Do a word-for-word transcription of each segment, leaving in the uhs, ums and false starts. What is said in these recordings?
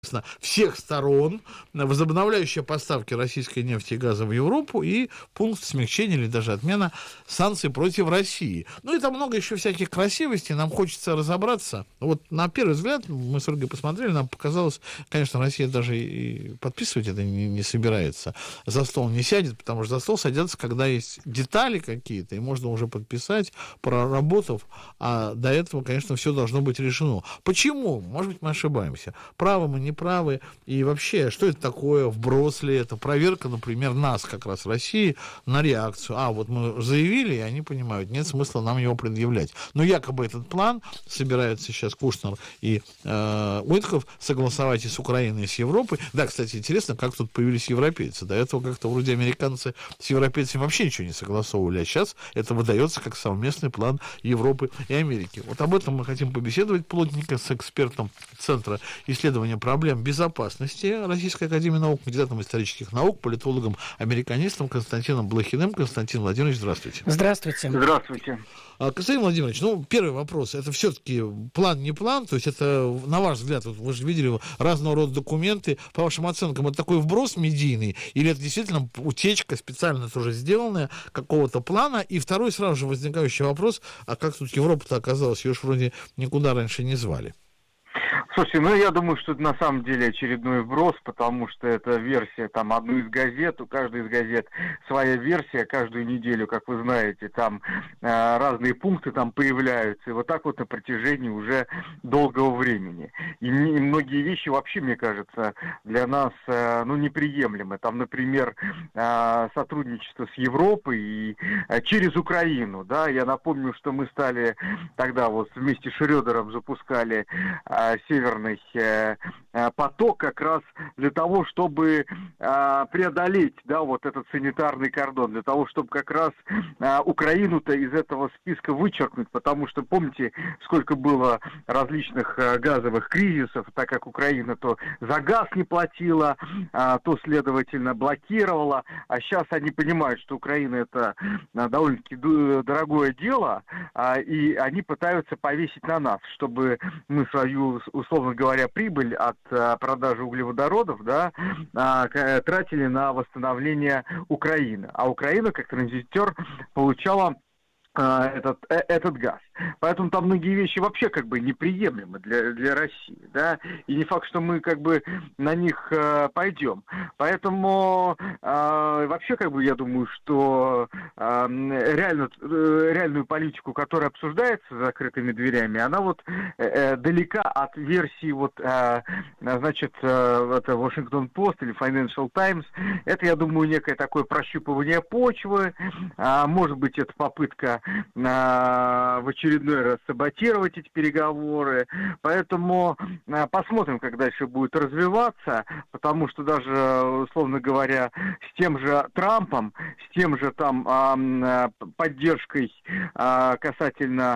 всех сторон, возобновляющая поставки российской нефти и газа в Европу и пункт смягчения или даже отмена санкций против России. Ну и там много еще всяких красивостей, нам хочется разобраться. Вот на первый взгляд, мы с Ольгой посмотрели, нам показалось, конечно, Россия даже и подписывать это не, не собирается, за стол не сядет, потому что за стол садятся, когда есть детали какие-то, и можно уже подписать, проработав, а до этого, конечно, все должно быть решено. Почему? Может быть, мы ошибаемся. Правы мы, не правы, и вообще, что это такое, вброс ли это, проверка, например, нас, как раз России, на реакцию. А, вот мы заявили, и они понимают, нет смысла нам его предъявлять. Но якобы этот план собираются сейчас Кушнер и э, Уитков согласовать и с Украиной, и с Европой. Да, кстати, интересно, как тут появились европейцы. До этого как-то вроде американцы с европейцами вообще ничего не согласовывали, а сейчас это выдается как совместный план Европы и Америки. Вот об этом мы хотим побеседовать плотненько с экспертом Центра исследования проблем безопасности Российской академии наук, кандидатом исторических наук, политологом, американистом Константином Блохиным. Константин Владимирович, здравствуйте. Здравствуйте. Здравствуйте. Константин Владимирович, ну, первый вопрос, это все-таки план, не план, то есть это, на ваш взгляд, вот вы же видели разного рода документы, по вашим оценкам, это такой вброс медийный, или это действительно утечка, специально тоже сделанная, какого-то плана? И второй сразу же возникающий вопрос, а как тут Европа-то оказалась, ее же вроде никуда раньше не звали. Слушайте, ну я думаю, что это на самом деле очередной вброс, потому что это версия там одной из газет, у каждой из газет своя версия, каждую неделю, как вы знаете, там э, разные пункты там появляются, и вот так вот на протяжении уже долгого времени. И, и многие вещи вообще, мне кажется, для нас э, ну, неприемлемы. Там, например, э, сотрудничество с Европой и э, через Украину, да, я напомню, что мы стали тогда вот вместе с Шрёдером запускали э, Северный э, поток как раз для того, чтобы э, преодолеть, да, вот этот санитарный кордон, для того, чтобы как раз э, Украину-то из этого списка вычеркнуть, потому что помните, сколько было различных э, газовых кризисов, так как Украина то за газ не платила, э, то, следовательно, блокировала, а сейчас они понимают, что Украина это э, довольно-таки дорогое дело, э, и они пытаются повесить на нас, чтобы мы свою, условно говоря, прибыль от а, продажи углеводородов, да, а, к, тратили на восстановление Украины. А Украина, как транзитер, получала а, этот, э, этот газ. Поэтому там многие вещи вообще как бы неприемлемы для, для России, да, и не факт, что мы как бы на них э, пойдем. Поэтому э, вообще как бы я думаю, что э, реально, э, реальную политику, которая обсуждается за закрытыми дверями, она вот э, далека от версии вот, э, значит, э, это Washington Post или Financial Times. Это, я думаю, некое такое прощупывание почвы, э, может быть, это попытка э, в очередной раз саботировать эти переговоры, поэтому э, посмотрим, как дальше будет развиваться, потому что даже, условно говоря, с тем же Трампом, с тем же там э, поддержкой э, касательно,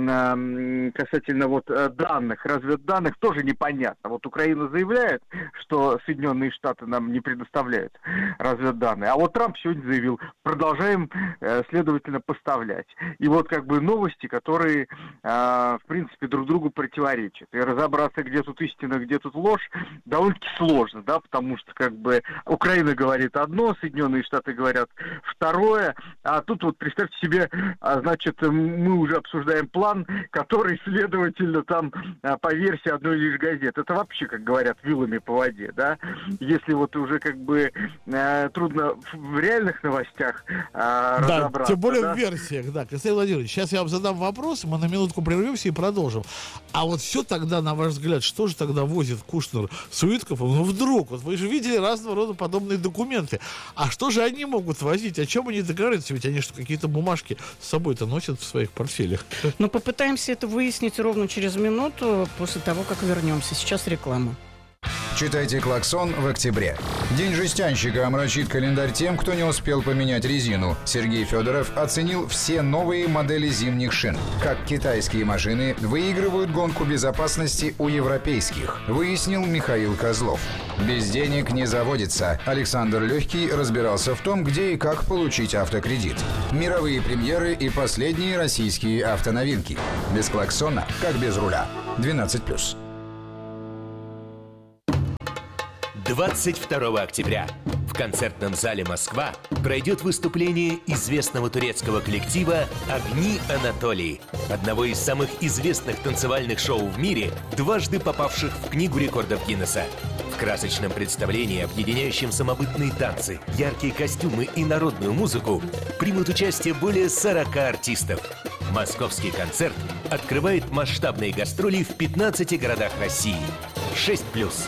э, касательно вот данных, разведданных, тоже непонятно. Вот Украина заявляет, что Соединенные Штаты нам не предоставляют разведданные, а вот Трамп сегодня заявил, продолжаем, э, следовательно, поставлять. И вот как бы новости, которые которые, э, в принципе, друг другу противоречат. И разобраться, где тут истина, где тут ложь, довольно-таки сложно, да, потому что, как бы, Украина говорит одно, Соединенные Штаты говорят второе, а тут вот, представьте себе, а, значит, мы уже обсуждаем план, который, следовательно, там, по версии одной лишь газеты. Это вообще, как говорят, вилами по воде, да. Если вот уже, как бы, э, трудно в реальных новостях э, да, разобраться. Тем более да? в версиях, да. Константин Владимирович, сейчас я вам задам вопрос, мы на минутку прервемся и продолжим. А вот все тогда, на ваш взгляд, что же тогда возит Кушнер с Уитковым? Ну, вдруг, вот вы же видели разного рода подобные документы. А что же они могут возить? О чем они договариваются? Ведь они что, какие-то бумажки с собой-то носят в своих портфелях? Ну, попытаемся это выяснить ровно через минуту, после того, как вернемся. Сейчас реклама. Читайте «Клаксон» в октябре. День жестянщика омрачит календарь тем, кто не успел поменять резину. Сергей Федоров оценил все новые модели зимних шин. Как китайские машины выигрывают гонку безопасности у европейских, выяснил Михаил Козлов. Без денег не заводится. Александр Легкий разбирался в том, где и как получить автокредит. Мировые премьеры и последние российские автоновинки. Без «Клаксона» как без руля. двенадцать плюс. двадцать второго октября в концертном зале «Москва» пройдет выступление известного турецкого коллектива «Огни Анатолии», одного из самых известных танцевальных шоу в мире, дважды попавших в Книгу рекордов Гиннесса. В красочном представлении, объединяющем самобытные танцы, яркие костюмы и народную музыку, примут участие более сорока артистов. Московский концерт открывает масштабные гастроли в пятнадцати городах России. шесть плюс.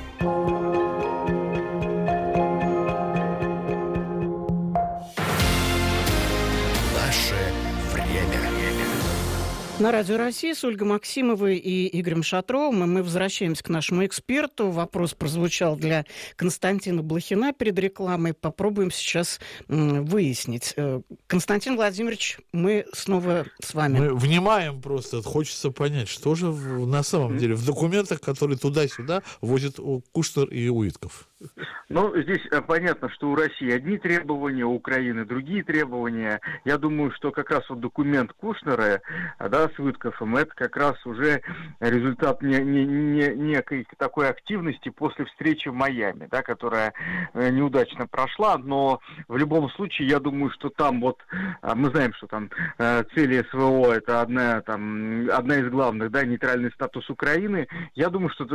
На Радио России с Ольгой Максимовой и Игорем Шатровым. И мы возвращаемся к нашему эксперту. Вопрос прозвучал для Константина Блохина перед рекламой. Попробуем сейчас м, выяснить. Константин Владимирович, мы снова с вами. Мы внимаем просто. Хочется понять, что же в, на самом деле в документах, которые туда-сюда возят Кушнер и Уитков. Ну, здесь понятно, что у России одни требования, у Украины другие требования. Я думаю, что как раз вот документ Кушнера, да, с Уитковым, это как раз уже результат не, не, не, некой такой активности после встречи в Майами, да, которая неудачно прошла, но в любом случае, я думаю, что там вот, мы знаем, что там цели СВО, это одна, там, одна из главных, да, нейтральный статус Украины. Я думаю, что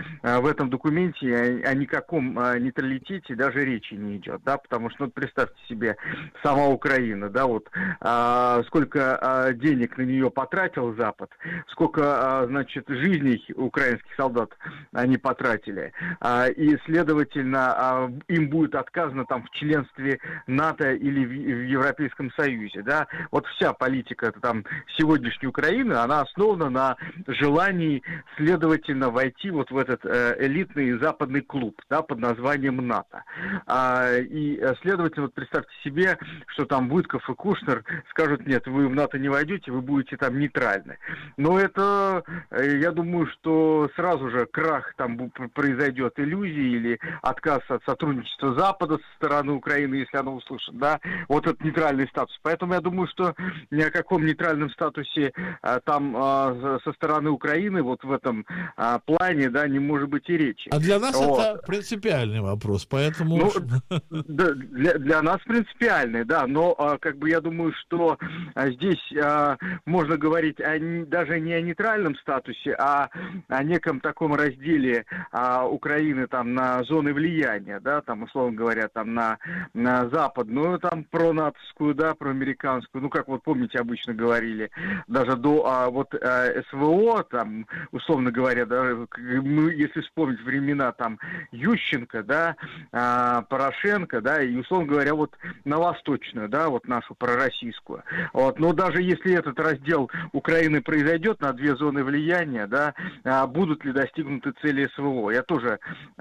в этом документе о никаком нейтралитете даже речи не идет, да, потому что, ну, представьте себе, сама Украина, да, вот, а, сколько а, денег на нее потратил Запад, сколько, а, значит, жизней украинских солдат они потратили, а, и, следовательно, а, им будет отказано там в членстве НАТО или в, в Европейском Союзе, да, вот вся политика там сегодняшней Украины, она основана на желании, следовательно, войти вот в этот э, элитный западный клуб, да, под названием НАТО. А, и, следовательно, вот представьте себе, что там Уитков и Кушнер скажут: нет, вы в НАТО не войдете, вы будете там нейтральны. Но это, я думаю, что сразу же крах там произойдет иллюзии или отказ от сотрудничества Запада со стороны Украины, если оно услышит, да, вот этот нейтральный статус. Поэтому я думаю, что ни о каком нейтральном статусе а, там а, со стороны Украины вот в этом а, плане, да, не может быть и речи. А для нас вот. Это принципиальный вопрос, поэтому... Ну, да, для, для нас принципиальный, да, но а, как бы я думаю, что а, здесь а, можно говорить о, даже не о нейтральном статусе, а о неком таком разделе а, Украины там на зоны влияния, да, там, условно говоря, там на, на западную, там, пронатовскую, да, проамериканскую, ну, как вот помните, обычно говорили, даже до а, вот а, СВО, там, условно говоря, да, мы, если вспомнить времена, там, Ющенко, да, а, Порошенко, да, и, условно говоря, вот на восточную, да, вот нашу пророссийскую. Вот, но даже если этот раздел Украины произойдет на две зоны влияния, да, а, будут ли достигнуты цели СВО? Я тоже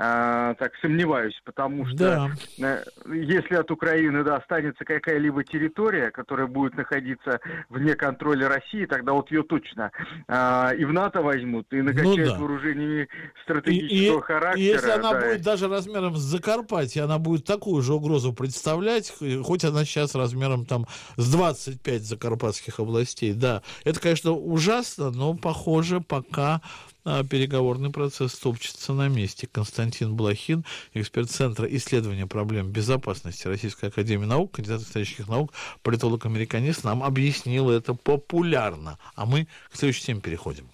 а, так сомневаюсь, потому что да. а, если от Украины, да, останется какая-либо территория, которая будет находиться вне контроля России, тогда вот ее точно а, и в НАТО возьмут, и накачают ну, да. вооружениями стратегического и, и, характера. И если она да. будет даже размером с Закарпатье, она будет такую же угрозу представлять, хоть она сейчас размером там с двадцать пять закарпатских областей. Да, это, конечно, ужасно, но, похоже, пока а, переговорный процесс топчется на месте. Константин Блохин, эксперт Центра исследования проблем безопасности Российской академии наук, кандидат исторических наук, политолог-американист, нам объяснил это популярно. А мы к следующей теме переходим.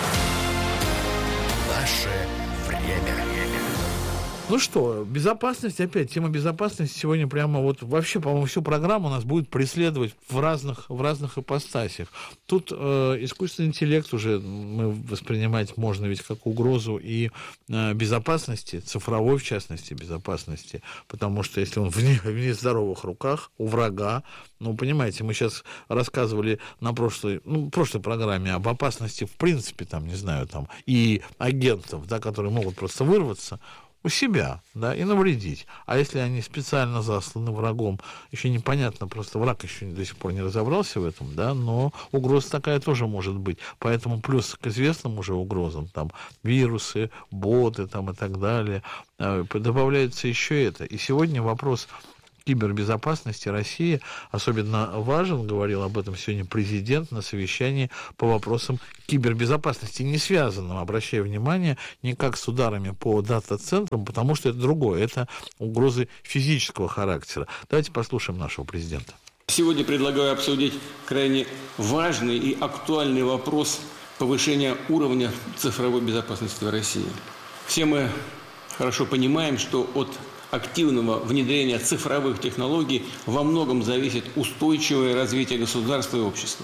Наше время. Ну что, безопасность, опять, тема безопасности сегодня прямо вот вообще, по-моему, всю программу нас будет преследовать в разных, в разных ипостасях. Тут э, искусственный интеллект уже мы воспринимать можно ведь как угрозу и э, безопасности, цифровой, в частности, безопасности, потому что если он в, не, в нездоровых руках у врага, ну, понимаете, мы сейчас рассказывали на прошлой, ну, прошлой программе об опасности, в принципе, там, не знаю, там, и агентов, да, которые могут просто вырваться у себя, да, и навредить. А если они специально засланы врагом, еще непонятно, просто враг еще до сих пор не разобрался в этом, да, но угроза такая тоже может быть. Поэтому плюс к известным уже угрозам, там, вирусы, боты, там, и так далее, добавляется еще это. И сегодня вопрос кибербезопасности России особенно важен. Говорил об этом сегодня президент на совещании по вопросам кибербезопасности, не связанным, обращаю внимание, никак с ударами по дата-центрам, потому что это другое, это угрозы физического характера. Давайте послушаем нашего президента. Сегодня предлагаю обсудить крайне важный и актуальный вопрос повышения уровня цифровой безопасности в России. Все мы хорошо понимаем, что от активного внедрения цифровых технологий во многом зависит устойчивое развитие государства и общества.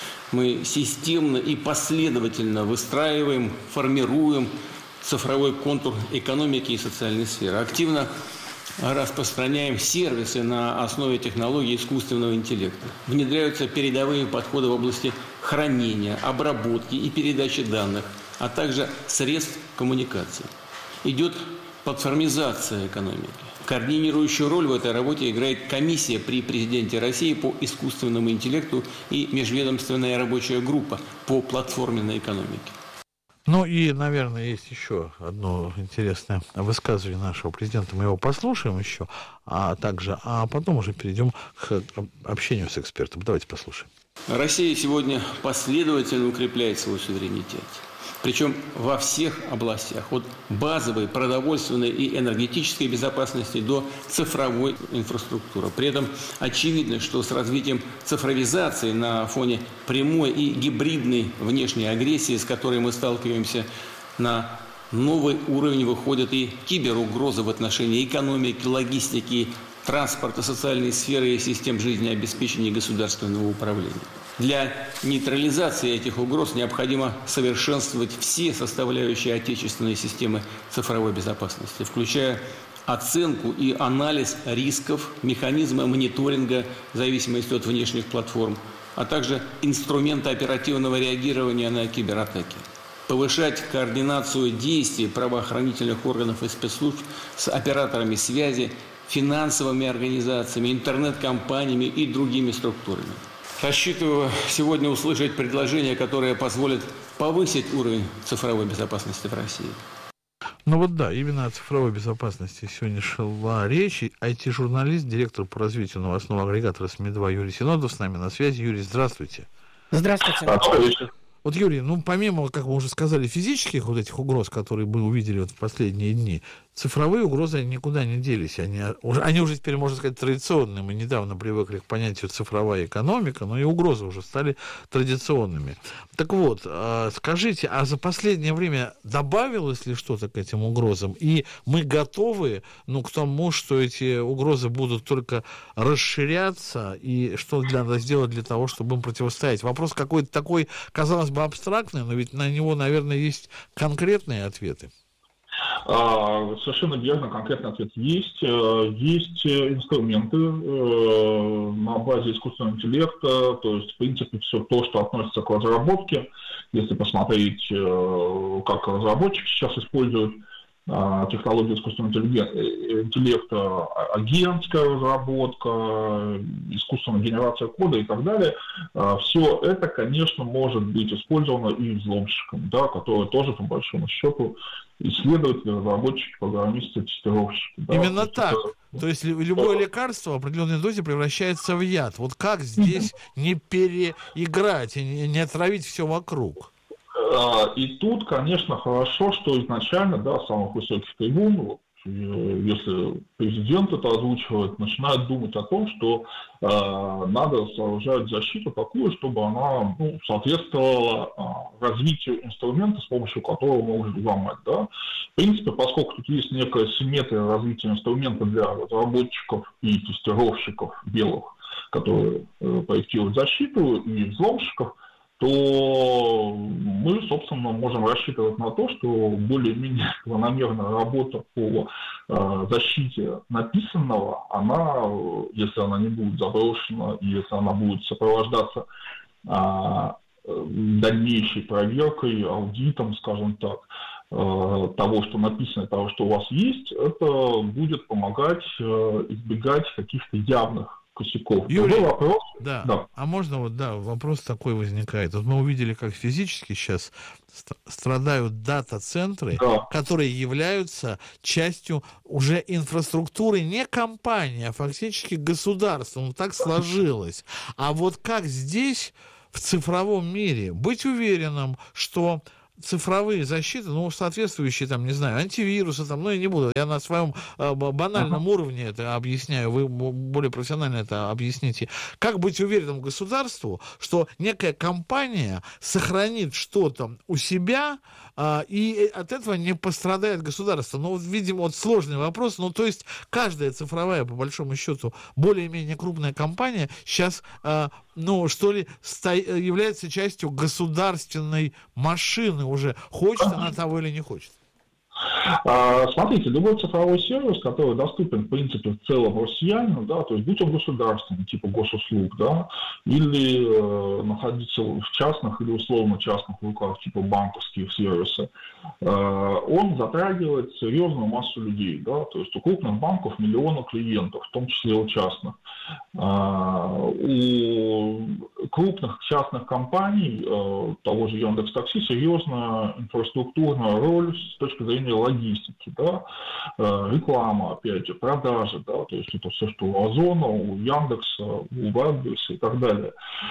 Мы системно и последовательно выстраиваем, формируем цифровой контур экономики и социальной сферы. Активно распространяем сервисы на основе технологий искусственного интеллекта. Внедряются передовые подходы в области хранения, обработки и передачи данных, а также средств коммуникации. Идет платформизация экономики. Координирующую роль в этой работе играет комиссия при президенте России по искусственному интеллекту и межведомственная рабочая группа по платформенной экономике. Ну и, наверное, есть еще одно интересное высказывание нашего президента. Мы его послушаем еще, а также, а потом уже перейдем к общению с экспертом. Давайте послушаем. Россия сегодня последовательно укрепляет свой суверенитет. Причем во всех областях, от базовой, продовольственной и энергетической безопасности до цифровой инфраструктуры. При этом очевидно, что с развитием цифровизации на фоне прямой и гибридной внешней агрессии, с которой мы сталкиваемся, на новый уровень выходят и киберугрозы в отношении экономики, логистики, транспорта, социальной сферы и систем жизнеобеспечения государственного управления. Для нейтрализации этих угроз необходимо совершенствовать все составляющие отечественной системы цифровой безопасности, включая оценку и анализ рисков, механизмы мониторинга в зависимости от внешних платформ, а также инструменты оперативного реагирования на кибератаки. Повышать координацию действий правоохранительных органов и спецслужб с операторами связи, финансовыми организациями, интернет-компаниями и другими структурами. Рассчитываю сегодня услышать предложения, которые позволят повысить уровень цифровой безопасности в России. Ну вот да, именно о цифровой безопасности сегодня шла речь. ай ти-журналист, директор по развитию новостного агрегатора СМИ два Юрий Синодов с нами на связи. Юрий, здравствуйте. Здравствуйте. Вот, Юрий, ну помимо, как мы уже сказали, физических вот этих угроз, которые мы увидели вот в последние дни, цифровые угрозы никуда не делись. Они уже, они уже теперь, можно сказать, традиционные. Мы недавно привыкли к понятию цифровая экономика, но и угрозы уже стали традиционными. Так вот, скажите, а за последнее время добавилось ли что-то к этим угрозам? И мы готовы, ну, к тому, что эти угрозы будут только расширяться, и что надо сделать для того, чтобы им противостоять? Вопрос какой-то такой, казалось бы, абстрактный, но ведь на него, наверное, есть конкретные ответы. Совершенно верно, конкретный ответ есть. Есть инструменты на базе искусственного интеллекта, то есть, в принципе, все то, что относится к разработке. Если посмотреть, как разработчики сейчас используют технологии искусственного интеллекта, агентская разработка, искусственная генерация кода и так далее, все это, конечно, может быть использовано и взломщиком, да, которые тоже, по большому счету, исследователи, разработчики, программисты, тестировщики. Да. Именно то так. Это... То есть любое лекарство в определенной дозе превращается в яд. Вот как здесь не переиграть и не отравить все вокруг? И тут, конечно, хорошо, что изначально, да, с самых высоких трибун, если президент это озвучивает, начинает думать о том, что э, надо сооружать защиту такую, чтобы она, ну, соответствовала э, развитию инструмента, с помощью которого можно взломать. Да. В принципе, поскольку тут есть некая симметрия развития инструмента для разработчиков и тестировщиков белых, которые э, проектируют защиту, и взломщиков, то мы, собственно, можем рассчитывать на то, что более-менее планомерная работа по э, защите написанного, она, если она не будет заброшена, и если она будет сопровождаться э, дальнейшей проверкой, аудитом, скажем так, э, того, что написано, того, что у вас есть, это будет помогать э, избегать каких-то явных косяков. Юрий, Другой вопрос. Да. Да. А можно вот, да, вопрос такой возникает. Вот мы увидели, как физически сейчас ст- страдают дата-центры, да. которые являются частью уже инфраструктуры не компании, а фактически государства. Ну, так сложилось. А вот как здесь, в цифровом мире, быть уверенным, что цифровые защиты, ну, соответствующие, там, не знаю, антивирусы, там, ну, я не буду, я на своем э, банальном uh-huh. уровне это объясняю, вы более профессионально это объясните. Как быть уверенным государству, что некая компания сохранит что-то у себя, э, и от этого не пострадает государство? Ну, вот, видимо, вот сложный вопрос, ну, то есть каждая цифровая, по большому счету, более-менее крупная компания сейчас, э, ну, что ли, сто... является частью государственной машины уже. Хочет она того или не хочет? Смотрите, любой цифровой сервис, который доступен, в принципе, в целом россиянину, да, то есть будь он государственный, типа госуслуг, да, или э, находиться в частных или условно частных руках, типа банковские сервисы, э, он затрагивает серьезную массу людей, да, то есть у крупных банков миллионы клиентов, в том числе у частных. Э, у крупных частных компаний, э, того же Яндекс.Такси, серьезная инфраструктурная роль с точки зрения логистики, да, реклама, опять же, продажи, да, то есть это все, что у Озона, у Яндекса, у Вебдекса и так далее.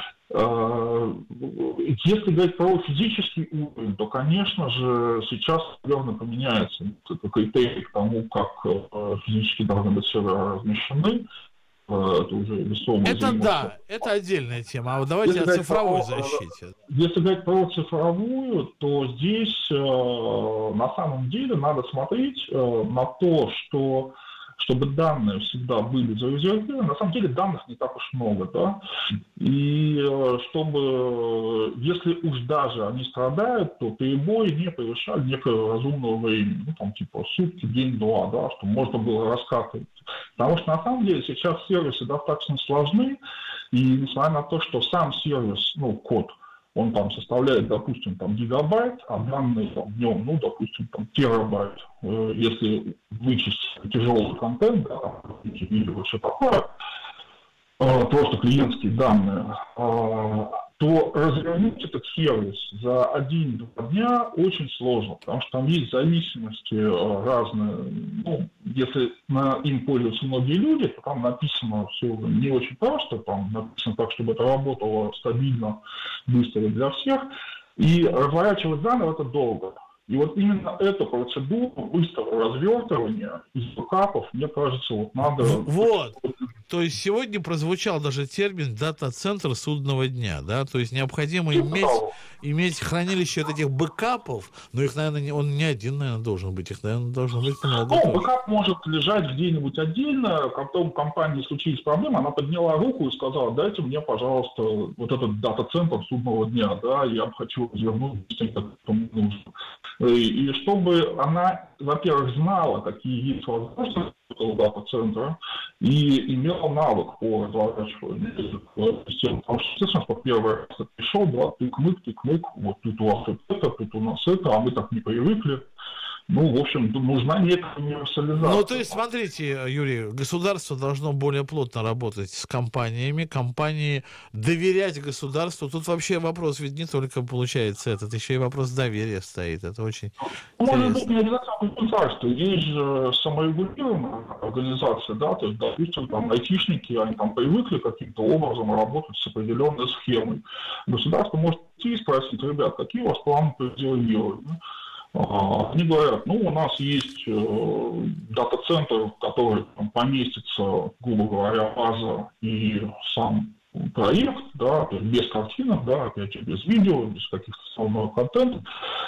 Если говорить про физический уровень, то, конечно же, сейчас явно поменяется это критерий к тому, как физически должны быть серверы размещены. Это уже весомое. Это да, это отдельная тема. А вот давайте если о цифровой про, защите. Если говорить про цифровую, то здесь э, на самом деле надо смотреть э, на то, что чтобы данные всегда были зарезервированы. На самом деле данных не так уж много, да. И э, чтобы, если уж даже они страдают, то перебои не превышали некого разумного времени, ну там типа сутки, день-два, да, чтобы можно было раскатывать. Потому что на самом деле сейчас сервисы достаточно сложны, и несмотря на то, что сам сервис, ну, код, он там составляет, допустим, там гигабайт, а данные там в нем, ну, допустим, там терабайт. Если вычесть тяжелый контент, да, там, видео, все такое, просто клиентские данные, то развернуть этот сервис за один-два дня очень сложно, потому что там есть зависимости разные. Ну, если на, им пользуются многие люди, то там написано все не очень просто, там написано так, чтобы это работало стабильно, быстро для всех, и разворачивать заново это долго. И вот именно эту процедуру быстрого развертывания из бэкапов, мне кажется, вот надо... Вот. То есть сегодня прозвучал даже термин «дата-центр судного дня», да? То есть необходимо иметь, иметь хранилище вот этих бэкапов, но их, наверное, не, он не один, наверное, должен быть, их, наверное, должно быть много. Ну, бэкап может лежать где-нибудь отдельно, когда у компании случились проблемы, она подняла руку и сказала: дайте мне, пожалуйста, вот этот дата-центр судного дня, да, я хочу развернуть тем, как это мне нужно. И, и чтобы она, во-первых, знала, какие есть возможности этого дата-центра, и имела навык по разворачиванию системы. Потому что, естественно, что первый раз ты пришел, да, тык-мык, тык-мык, вот тут у вас это, тут у нас это, а мы так не привыкли. Ну, в общем, нужна некая универсализация. Ну, то есть, смотрите, Юрий, государство должно более плотно работать с компаниями, компании доверять государству. Тут вообще вопрос ведь не только получается этот, еще и вопрос доверия стоит. Это очень ну, интересно. Может быть, не обязательно государство. Есть же саморегулируемая организация, да, то есть, допустим, там, айтишники, они там привыкли каким-то образом работать с определенной схемой. Государство может идти и спросить: ребят, какие у вас планы по резервированию? Они говорят: ну, у нас есть э, дата-центр, в который там поместится, грубо говоря, база и сам проект, да, то есть без картинок, да, опять же, без видео, без каких-то основного контента.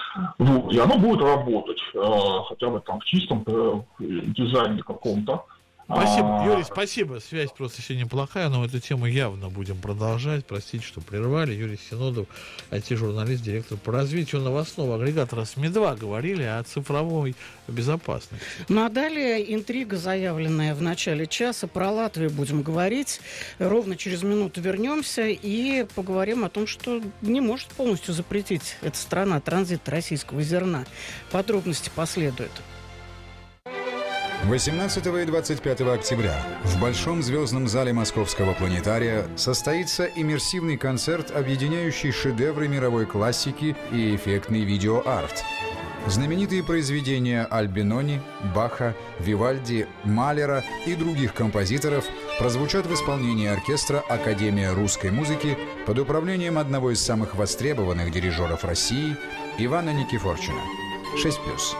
Вот, и оно будет работать, э, хотя бы там в чистом э, дизайне каком-то. Спасибо, Юрий, спасибо. Связь просто еще неплохая, но эту тему явно будем продолжать. Простите, что прервали. Юрий Синодов, ай ти-журналист, директор по развитию новостного агрегатора СМИ два. Говорили о цифровой безопасности. Ну а далее интрига, заявленная в начале часа. Про Латвию будем говорить. Ровно через минуту вернемся и поговорим о том, что не может полностью запретить эта страна транзит российского зерна. Подробности последуют. восемнадцатого и двадцать пятого октября в Большом звездном зале Московского планетария состоится иммерсивный концерт, объединяющий шедевры мировой классики и эффектный видеоарт. Знаменитые произведения Альбинони, Баха, Вивальди, Малера и других композиторов прозвучат в исполнении оркестра «Академия русской музыки» под управлением одного из самых востребованных дирижеров России Ивана Никифорчина. шесть плюс.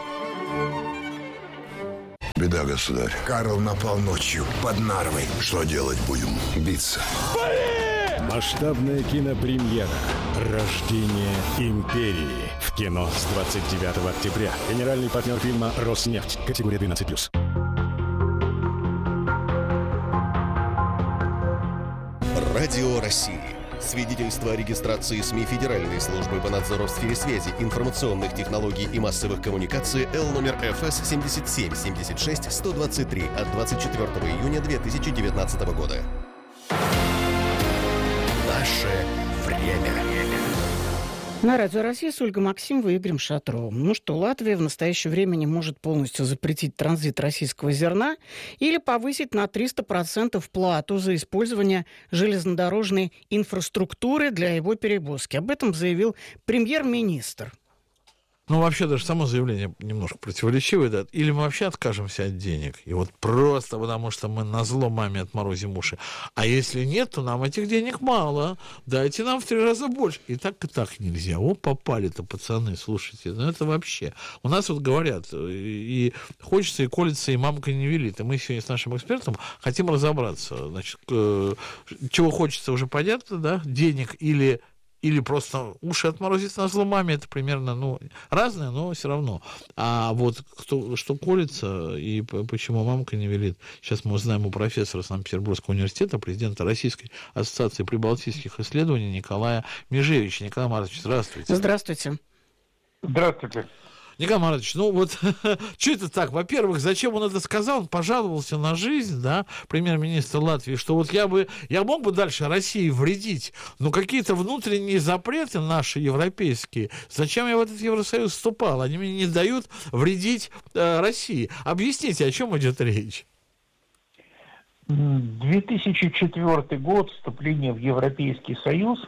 Беда, государь. Карл напал ночью под Нарвой. Что делать будем? Биться. Масштабная кинопремьера «Рождение империи» в кино с двадцать девятого октября. Генеральный партнер фильма «Роснефть». Категория двенадцать плюс. Радио России. Свидетельство о регистрации СМИ Федеральной службы по надзору в сфере связи, информационных технологий и массовых коммуникаций Л номер Ф С семь семь семь шесть сто двадцать три от двадцать четвёртого июня две тысячи девятнадцатого года. Наше время. На Радио России с Ольгой Максимовой и Игорем Шатровым. Ну что, Латвия в настоящее время не может полностью запретить транзит российского зерна или повысить на триста процентов плату за использование железнодорожной инфраструктуры для его перевозки. Об этом заявил премьер-министр. Ну, вообще, даже само заявление немножко противоречивое, да. Или мы вообще откажемся от денег, и вот просто потому, что мы назло маме отморозим уши. А если нет, то нам этих денег мало. Дайте нам в три раза больше. И так, и так нельзя. О, попали-то, пацаны, слушайте. Ну, это вообще. У нас вот говорят, и хочется, и колется, и мамка не велит. И мы сегодня с нашим экспертом хотим разобраться. Значит, чего хочется, уже понятно, да? Денег или... Или просто уши отморозить на зло маме, это примерно, ну, разное, но все равно. А вот кто, что колется и почему мамка не велит, сейчас мы узнаем у профессора Санкт-Петербургского университета, президента Российской ассоциации прибалтийских исследований Николая Межевича. Николай Маратович, здравствуйте. Здравствуйте. Здравствуйте. Николай Маратович, ну вот, что это так? Во-первых, зачем он это сказал? Он пожаловался на жизнь, да, премьер-министр Латвии, что вот я бы, я мог бы дальше России вредить, но какие-то внутренние запреты наши европейские, зачем я в этот Евросоюз вступал? Они мне не дают вредить э, России. Объясните, о чем идет речь? две тысячи четвёртый год, вступление в Европейский Союз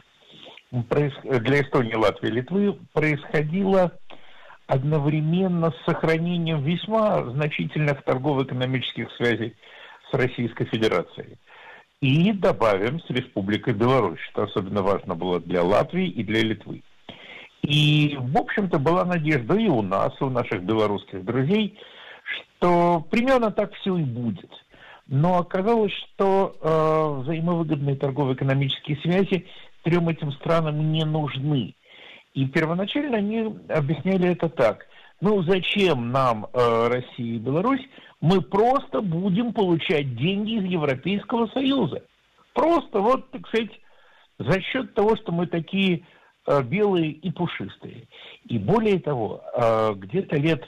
для Эстонии, Латвии, Литвы происходило одновременно с сохранением весьма значительных торгово-экономических связей с Российской Федерацией. И добавим, с Республикой Беларусь, что особенно важно было для Латвии и для Литвы. И, в общем-то, была надежда и у нас, и у наших белорусских друзей, что примерно так все и будет. Но оказалось, что э, взаимовыгодные торгово-экономические связи трем этим странам не нужны. И первоначально они объясняли это так. Ну, зачем нам, э, Россия и Беларусь, мы просто будем получать деньги из Европейского Союза. Просто вот, так сказать, за счет того, что мы такие э, белые и пушистые. И более того, э, где-то лет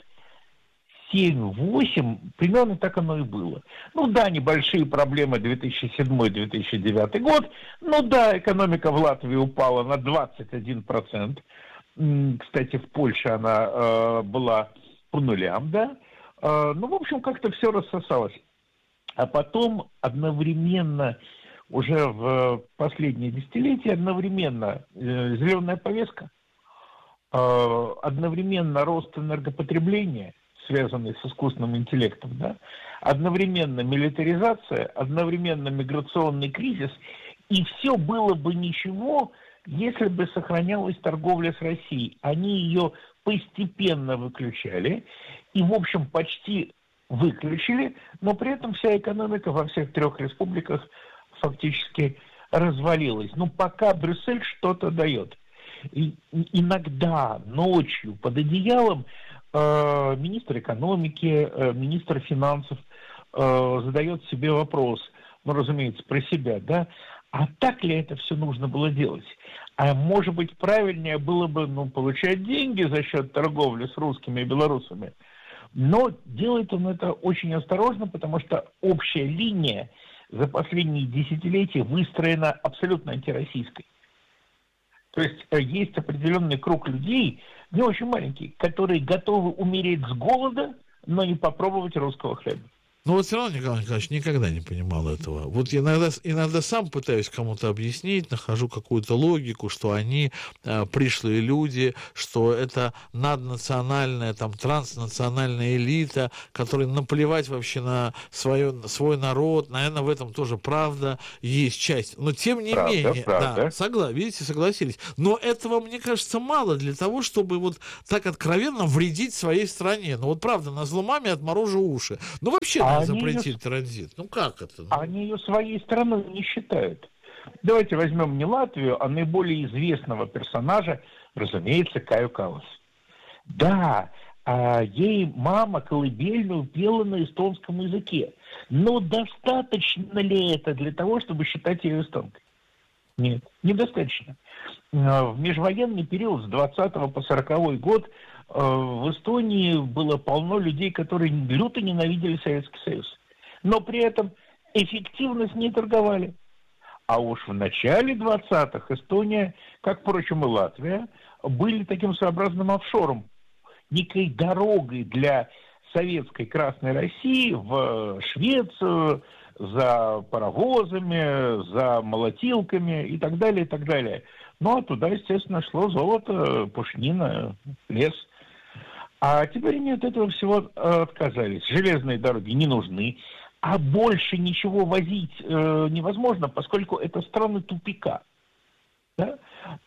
семь-восемь примерно так оно и было. Ну да, небольшие проблемы две тысячи седьмой - две тысячи девятый год. Ну да, экономика в Латвии упала на двадцать один процент. Кстати, в Польше она э, была по нулям, да. Э, ну, в общем, как-то все рассосалось. А потом одновременно, уже в последние десятилетия, одновременно э, зеленая повестка, э, одновременно рост энергопотребления, связанный с искусственным интеллектом, да, одновременно милитаризация, одновременно миграционный кризис, и все было бы ничего, если бы сохранялась торговля с Россией. Они ее постепенно выключали, и, в общем, почти выключили, но при этом вся экономика во всех трех республиках фактически развалилась. Ну, пока Брюссель что-то дает. И иногда ночью под одеялом э, министр экономики, э, министр финансов э, задает себе вопрос, ну, разумеется, про себя, да, а так ли это все нужно было делать? А может быть, правильнее было бы, ну, получать деньги за счет торговли с русскими и белорусами? Но делает он это очень осторожно, потому что общая линия за последние десятилетия выстроена абсолютно антироссийской. То есть есть определенный круг людей, не очень маленький, которые готовы умереть с голода, но не попробовать русского хлеба. Но вот все равно Николай Николаевич никогда не понимал этого. Вот я иногда, иногда сам пытаюсь кому-то объяснить, нахожу какую-то логику, что они э, пришлые люди, что это наднациональная, там, транснациональная элита, которой наплевать вообще на, свое, на свой народ. Наверное, в этом тоже правда есть часть. Но тем не правда, менее, правда. Да, согла- видите, согласились. Но этого, мне кажется, мало для того, чтобы вот так откровенно вредить своей стране. Ну вот правда, на зло маме отморожу уши. Ну вообще А надо они запретить ее... транзит. Ну как это? Ну... Они ее своей страной не считают. Давайте возьмем не Латвию, а наиболее известного персонажа, разумеется, Каю Каллас. Да, а ей мама колыбельную пела на эстонском языке. Но достаточно ли это для того, чтобы считать ее эстонкой? Нет, недостаточно. В межвоенный период с двадцатого по сороковой год в Эстонии было полно людей, которые люто ненавидели Советский Союз. Но при этом эффективно с ней торговали. А уж в начале двадцатых Эстония, как, впрочем, и Латвия, были таким своеобразным офшором, некой дорогой для советской Красной России в Швецию, за паровозами, за молотилками и так далее, и так далее. Ну, а туда, естественно, шло золото, пушнина, лес. А теперь они от этого всего отказались. Железные дороги не нужны, а больше ничего возить э, невозможно, поскольку это страны тупика. Да?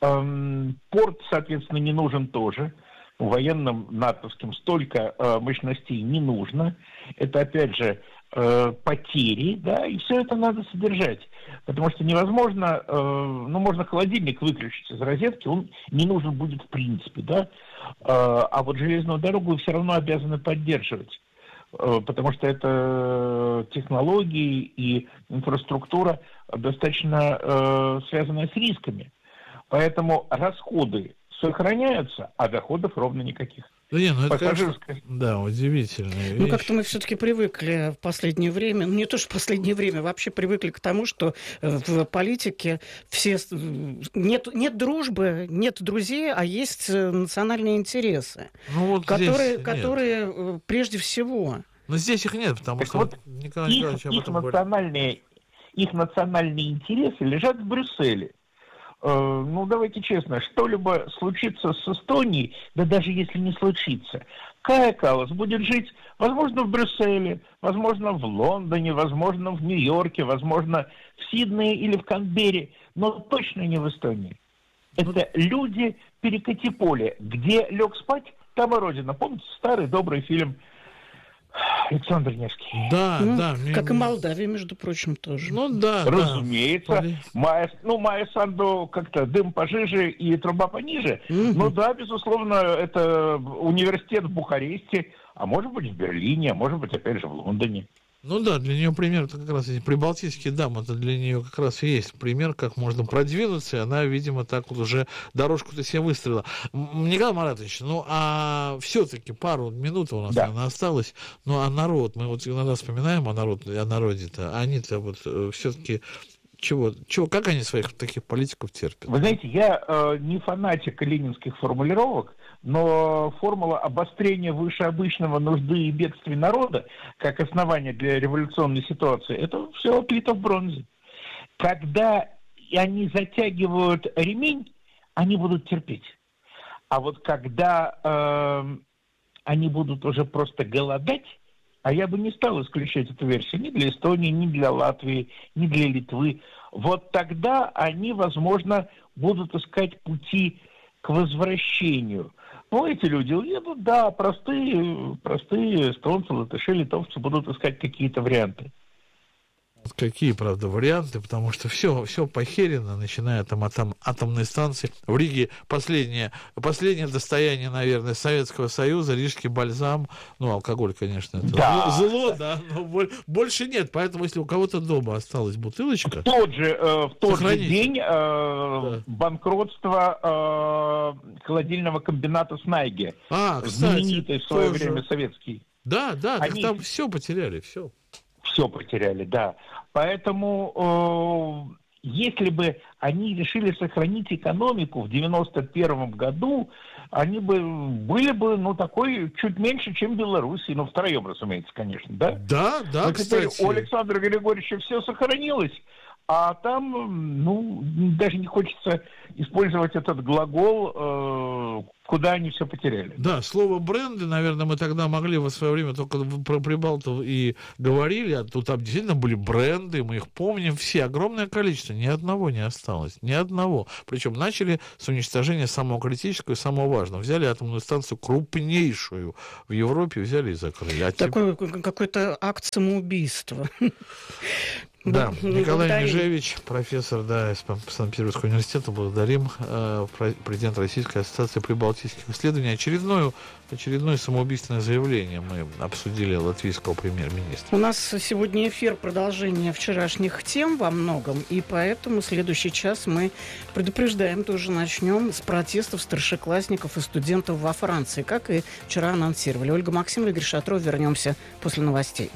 Эм, порт, соответственно, не нужен тоже. Военным натовским столько э, мощностей не нужно. Это, опять же, э, потери, да, и все это надо содержать. Потому что невозможно, э, ну, можно холодильник выключить из розетки, он не нужен будет в принципе, да. Э, а вот железную дорогу вы все равно обязаны поддерживать. Э, потому что это технологии и инфраструктура достаточно э, связанная с рисками. Поэтому расходы сохраняются, а доходов ровно никаких. Да не, ну это, конечно, да, удивительная вещь. Ну, как-то мы все-таки привыкли в последнее время, ну, не то что в последнее время, вообще привыкли к тому, что в политике все... Нет, нет дружбы, нет друзей, а есть национальные интересы, ну, вот которые, которые прежде всего... Но здесь их нет, потому так что... Вот Николай их, Николаевич об их, этом национальные, их национальные интересы лежат в Брюсселе. Ну, давайте честно, что-либо случится с Эстонией, да даже если не случится, Кая Каллас будет жить, возможно, в Брюсселе, возможно, в Лондоне, возможно, в Нью-Йорке, возможно, в Сиднее или в Канберре, но точно не в Эстонии. Это люди перекати поле. Где лег спать, там и родина. Помните старый добрый фильм Александр Невский? Да, ну, да. Как мне... и Молдавия, между прочим, тоже. Ну да, разумеется. Да. Майя, ну, Майя Санду как-то дым пожиже и труба пониже. Mm-hmm. Ну да, безусловно, это университет в Бухаресте, а может быть в Берлине, а может быть, опять же, в Лондоне. Ну да, для нее пример это как раз эти прибалтийские дамы, это для нее как раз и есть пример, как можно продвинуться, и она, видимо, так вот уже дорожку-то себе выстроила. Николай Маратович, ну а все-таки пару минут у нас, да, наверное, осталось, ну а народ, мы вот иногда вспоминаем о, народ, о народе-то, они-то вот все-таки... Чего, чего, как они своих таких политиков терпят? Вы знаете, я э, не фанатик ленинских формулировок, но формула обострения выше обычного нужды и бедствий народа, как основание для революционной ситуации, это все отлито в бронзе. Когда они затягивают ремень, они будут терпеть. А вот когда э, они будут уже просто голодать, а я бы не стал исключать эту версию ни для Эстонии, ни для Латвии, ни для Литвы. Вот тогда они, возможно, будут искать пути к возвращению. Ну, эти люди уедут, да, простые, простые эстонцы, латыши, литовцы будут искать какие-то варианты. Какие, правда, варианты, потому что все, все похерено, начиная там от там, атомной станции. В Риге последнее, последнее достояние, наверное, Советского Союза, рижский бальзам, ну, алкоголь, конечно, это да. зло, да, но больше нет, поэтому, если у кого-то дома осталась бутылочка... В тот же, э, в тот же день э, да. банкротство э, холодильного комбината «Снайге», а, кстати, знаменитый в свое тоже... время советский. Да, да, Они... там все потеряли, все. Все потеряли, да. Поэтому, э, если бы они решили сохранить экономику в девяносто первом году, они бы были бы, ну, такой чуть меньше, чем Белоруссия, ну, втроем, разумеется, конечно, да? Да, да, но теперь кстати. у Александра Григорьевича все сохранилось, а там, ну, даже не хочется использовать этот глагол, э, куда они все потеряли. Да, слово бренды, наверное, мы тогда могли в свое время только про Прибалтов и говорили, а тут там действительно были бренды, мы их помним все, огромное количество, ни одного не осталось, ни одного. Причем начали с уничтожения самого критического и самого важного. Взяли атомную станцию крупнейшую в Европе, взяли и закрыли. А Такой теперь... какой-то акт самоубийства. Да, Николай Межевич, профессор, да, из Санкт-Петербургского университета, благодарим, э, президент Российской ассоциации прибалтийских исследований. Очередное, очередное самоубийственное заявление мы обсудили латвийского премьер-министра. У нас сегодня эфир продолжения вчерашних тем во многом, и поэтому следующий час мы предупреждаем, тоже начнем с протестов старшеклассников и студентов во Франции, как и вчера анонсировали. Ольга Максимова, Игорь Шатров. Вернемся после новостей.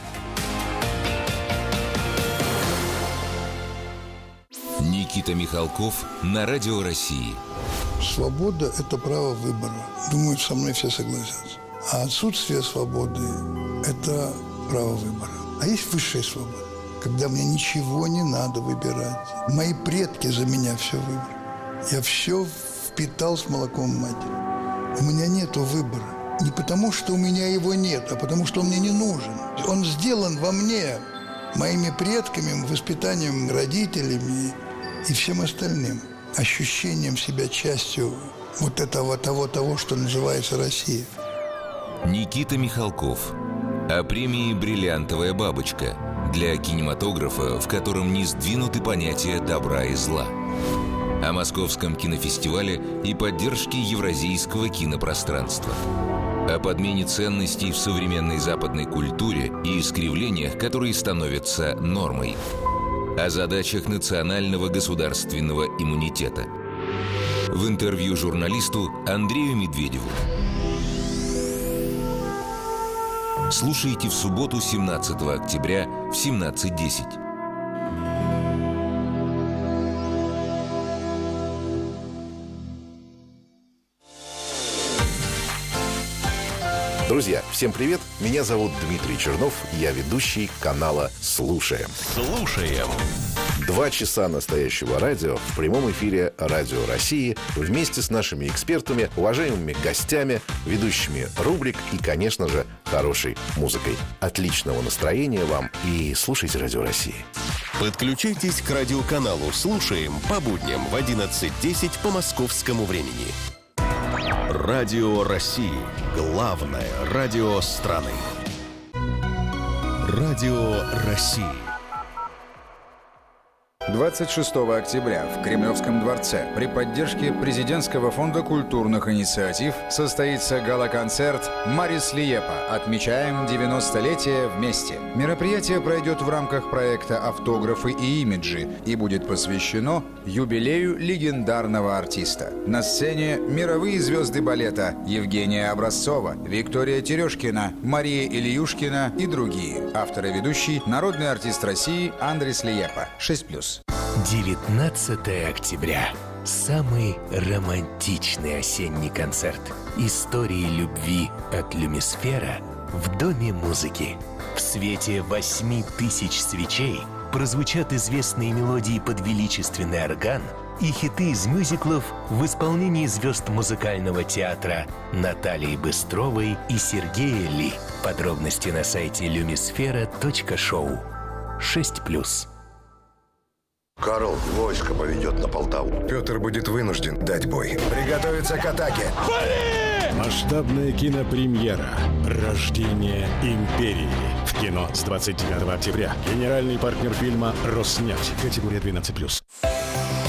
Никита Михалков на Радио России. Свобода – это право выбора. Думаю, со мной все согласятся. А отсутствие свободы – это право выбора. А есть высшая свобода, когда мне ничего не надо выбирать. Мои предки за меня все выбрали. Я все впитал с молоком матери. У меня нету выбора. Не потому, что у меня его нет, а потому, что он мне не нужен. Он сделан во мне, моими предками, воспитанием родителями и всем остальным. Ощущением себя частью вот этого того, того, что называется Россия. Никита Михалков. О премии «Бриллиантовая бабочка» для кинематографа, в котором не сдвинуты понятия добра и зла. О Московском кинофестивале и поддержке евразийского кинопространства. О подмене ценностей в современной западной культуре и искривлениях, которые становятся нормой. О задачах национального государственного иммунитета. В интервью журналисту Андрею Медведеву. Слушайте в субботу, семнадцатого октября в семнадцать десять. Друзья, всем привет! Меня зовут Дмитрий Чернов, я ведущий канала «Слушаем». Слушаем. Два часа настоящего радио в прямом эфире Радио России вместе с нашими экспертами, уважаемыми гостями, ведущими рубрик и, конечно же, хорошей музыкой. Отличного настроения вам и слушайте Радио России. Подключайтесь к радиоканалу «Слушаем» по будням в одиннадцать десять по московскому времени. Радио России. Главное радио страны. Радио России. двадцать шестого октября в Кремлевском дворце при поддержке Президентского фонда культурных инициатив состоится гала-концерт «Марис Лиепа. Отмечаем девяностолетие вместе». Мероприятие пройдет в рамках проекта «Автографы и имиджи» и будет посвящено юбилею легендарного артиста. На сцене мировые звезды балета Евгения Образцова, Виктория Терешкина, Мария Ильюшкина и другие. Автор и ведущий – народный артист России Андрис Лиепа. шесть плюс. девятнадцатого октября. Самый романтичный осенний концерт. Истории любви от Люмисфера в Доме музыки. В свете восьми тысяч свечей прозвучат известные мелодии под величественный орган и хиты из мюзиклов в исполнении звезд музыкального театра Натальи Быстровой и Сергея Ли. Подробности на сайте люмисфера точка шоу. шесть плюс. Карл войско поведет на Полтаву. Петр будет вынужден дать бой. Приготовиться к атаке. Масштабная кинопремьера «Рождение империи» в кино с двадцать девятого октября. Генеральный партнер фильма «Роснефть». Категория двенадцать плюс.